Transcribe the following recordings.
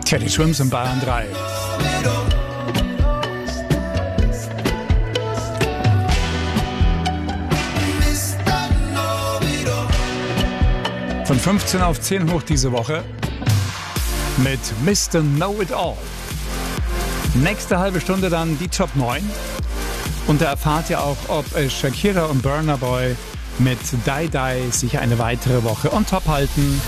Teddy Swims in Bayern 3. Von 15 auf 10 hoch diese Woche mit Mr. Know-It-All. Nächste halbe Stunde dann die Top 9. Und da erfahrt ihr auch, ob Shakira und Burna Boy mit Die Die sich eine weitere Woche on top halten.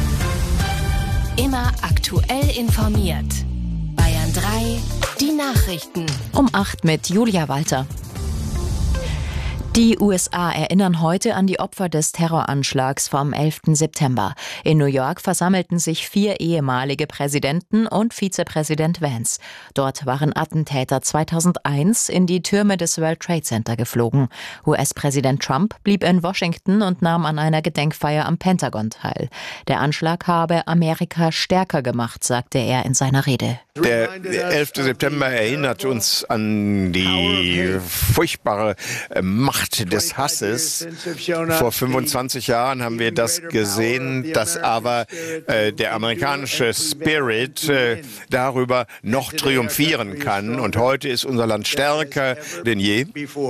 Immer aktuell informiert. Bayern 3, die Nachrichten. Um 8 mit Julia Walter. Die USA erinnern heute an die Opfer des Terroranschlags vom 11. September. In New York versammelten sich 4 ehemalige Präsidenten und Vizepräsident Vance. Dort waren Attentäter 2001 in die Türme des World Trade Center geflogen. US-Präsident Trump blieb in Washington und nahm an einer Gedenkfeier am Pentagon teil. Der Anschlag habe Amerika stärker gemacht, sagte er in seiner Rede. Der 11. September erinnert uns an die furchtbare Macht des Hasses. Vor 25 Jahren haben wir das gesehen, dass aber der amerikanische Spirit darüber noch triumphieren kann. Und heute ist unser Land stärker denn je.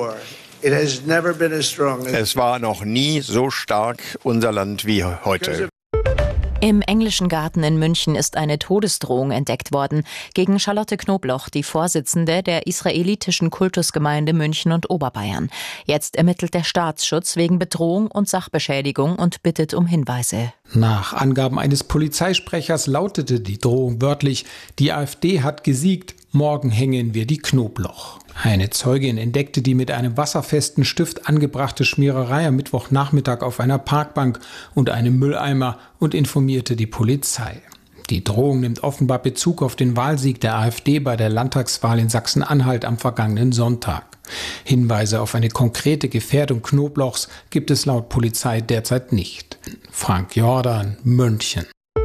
Es war noch nie so stark unser Land wie heute. Im Englischen Garten in München ist eine Todesdrohung entdeckt worden gegen Charlotte Knobloch, die Vorsitzende der israelitischen Kultusgemeinde München und Oberbayern. Jetzt ermittelt der Staatsschutz wegen Bedrohung und Sachbeschädigung und bittet um Hinweise. Nach Angaben eines Polizeisprechers lautete die Drohung wörtlich: Die AfD hat gesiegt, morgen hängen wir die Knobloch. Eine Zeugin entdeckte die mit einem wasserfesten Stift angebrachte Schmiererei am Mittwochnachmittag auf einer Parkbank und einem Mülleimer und informierte die Polizei. Die Drohung nimmt offenbar Bezug auf den Wahlsieg der AfD bei der Landtagswahl in Sachsen-Anhalt am vergangenen Sonntag. Hinweise auf eine konkrete Gefährdung Knoblochs gibt es laut Polizei derzeit nicht. Frank Jordan, München.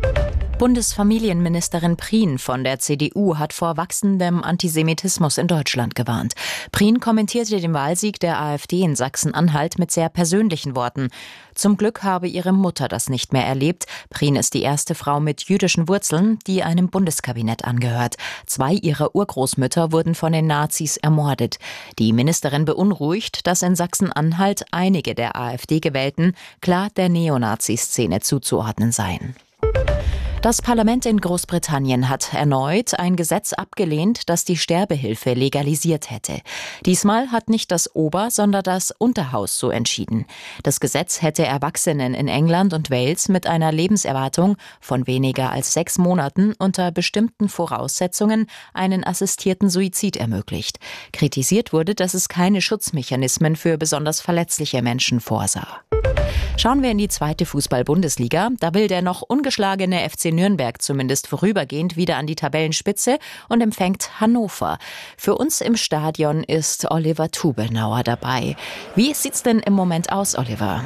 Bundesfamilienministerin Prien von der CDU hat vor wachsendem Antisemitismus in Deutschland gewarnt. Prien kommentierte den Wahlsieg der AfD in Sachsen-Anhalt mit sehr persönlichen Worten. Zum Glück habe ihre Mutter das nicht mehr erlebt. Prien ist die erste Frau mit jüdischen Wurzeln, die einem Bundeskabinett angehört. 2 ihrer Urgroßmütter wurden von den Nazis ermordet. Die Ministerin beunruhigt, dass in Sachsen-Anhalt einige der AfD-Gewählten klar der Neonazi-Szene zuzuordnen seien. Das Parlament in Großbritannien hat erneut ein Gesetz abgelehnt, das die Sterbehilfe legalisiert hätte. Diesmal hat nicht das Ober-, sondern das Unterhaus so entschieden. Das Gesetz hätte Erwachsenen in England und Wales mit einer Lebenserwartung von weniger als 6 Monaten unter bestimmten Voraussetzungen einen assistierten Suizid ermöglicht. Kritisiert wurde, dass es keine Schutzmechanismen für besonders verletzliche Menschen vorsah. Schauen wir in die 2. Fußball-Bundesliga. Da will der noch ungeschlagene FC Nürnberg zumindest vorübergehend wieder an die Tabellenspitze und empfängt Hannover. Für uns im Stadion ist Oliver Tubelnauer dabei. Wie sieht's denn im Moment aus, Oliver?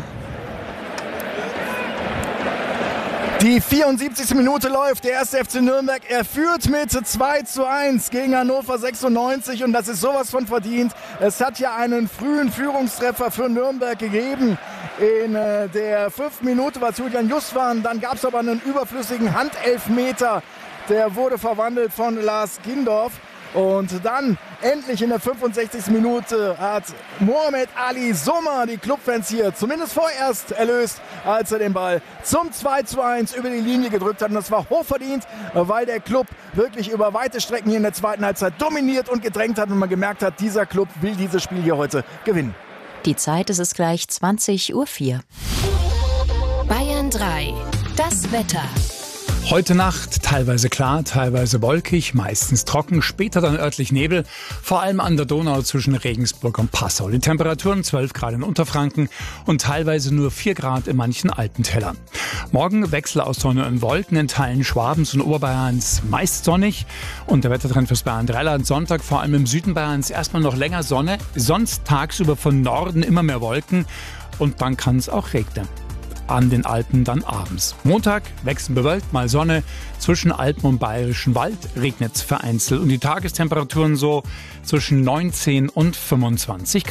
Die 74. Minute läuft. Der 1. FC Nürnberg, er führt mit 2:1 gegen Hannover 96 und das ist sowas von verdient. Es hat ja einen frühen Führungstreffer für Nürnberg gegeben. In der 5. Minute war es Julian Justwan, dann gab es aber einen überflüssigen Handelfmeter. Der wurde verwandelt von Lars Gindorf. Und dann endlich in der 65. Minute hat Mohamed Ali Sommer die Clubfans hier zumindest vorerst erlöst, als er den Ball zum 2:1 über die Linie gedrückt hat. Und das war hochverdient, weil der Club wirklich über weite Strecken hier in der zweiten Halbzeit dominiert und gedrängt hat. Und man gemerkt hat, dieser Club will dieses Spiel hier heute gewinnen. Die Zeit ist es gleich 20:04 Uhr. Bayern 3, das Wetter. Heute Nacht teilweise klar, teilweise wolkig, meistens trocken, später dann örtlich Nebel, vor allem an der Donau zwischen Regensburg und Passau. Die Temperaturen 12 Grad in Unterfranken und teilweise nur 4 Grad in manchen Alpentälern. Morgen Wechsel aus Sonne und Wolken, in Teilen Schwabens und Oberbayerns meist sonnig und der Wettertrend fürs Bayern 3-Land Sonntag vor allem im Süden Bayerns erstmal noch länger Sonne, sonst tagsüber von Norden immer mehr Wolken und dann kann es auch regnen. An den Alpen dann abends. Montag wechselnd bewölkt, mal Sonne. Zwischen Alpen und Bayerischen Wald regnet es vereinzelt. Und die Tagestemperaturen so zwischen 19 und 25 Grad.